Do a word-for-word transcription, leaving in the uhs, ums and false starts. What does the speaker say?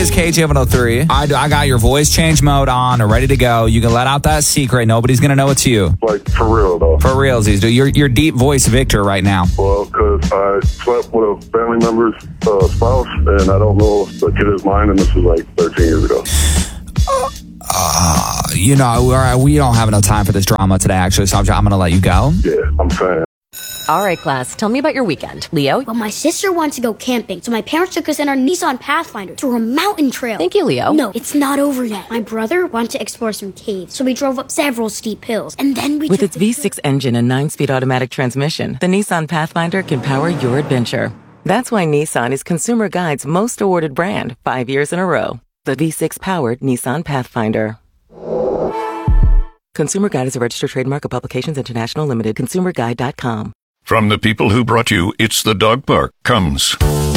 is K J one oh three. I, I got your voice change mode on or ready to go. You can let out that secret. Nobody's going to know it's you. Like, for real, though. For realsies, dude. You're, you're deep voice Victor right now. Well, because I slept with a family member's uh, spouse, and I don't know if the kid is mine, and this was like thirteen years ago. Uh, you know, we're, we don't have enough time for this drama today, actually, so I'm, I'm going to let you go. Yeah, I'm saying. All right, class, tell me about your weekend. Leo? Well, my sister wants to go camping, so my parents took us in our Nissan Pathfinder to a mountain trail. Thank you, Leo. No, it's not over yet. My brother wanted to explore some caves, so we drove up several steep hills, and then we With took its the V six engine and nine-speed automatic transmission, the Nissan Pathfinder can power your adventure. That's why Nissan is Consumer Guide's most awarded brand five years in a row. The V six-powered Nissan Pathfinder. Consumer Guide is a registered trademark of Publications International Limited. consumer guide dot com. From the people who brought you It's the Dog Park comes